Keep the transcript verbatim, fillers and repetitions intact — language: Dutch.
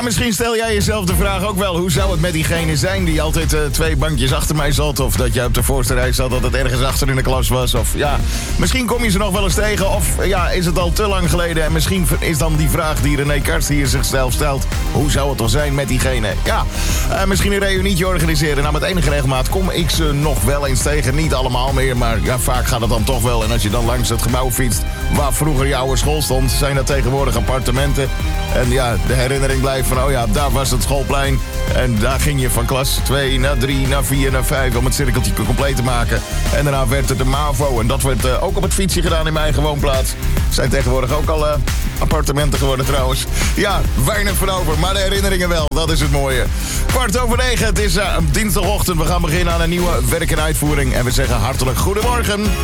misschien stel jij jezelf de vraag ook wel. Hoe zou het met diegene zijn die altijd uh, twee bankjes achter mij zat? Of dat jij op de voorste rij zat, dat het ergens achter in de klas was? Of ja, misschien kom je ze nog wel eens tegen. Of uh, ja, is het al te lang geleden? En misschien is dan die vraag die René Karst hier zichzelf stelt. Hoe zou het toch zijn met diegene? Ja, uh, misschien een reunietje organiseren. Nou, met enige regelmaat kom ik ze nog wel eens tegen. Niet allemaal meer, maar ja, vaak gaat het dan toch wel. En als je dan langs het gebouw fietst waar vroeger je oude school stond, zijn dat tegenwoordig appartementen. En ja, de herinnering blijft van, oh ja, daar was het schoolplein. En daar ging je van klas twee naar drie, naar vier, naar vijf... om het cirkeltje compleet te maken. En daarna werd het de MAVO. En dat werd uh, ook op het fietsje gedaan in mijn eigen woonplaats. Zijn tegenwoordig ook al uh, appartementen geworden trouwens. Ja, weinig van over, maar de herinneringen wel. Dat is het mooie. Kwart over negen, het is uh, dinsdagochtend. We gaan beginnen aan een nieuwe werk en uitvoering. En we zeggen hartelijk goedemorgen.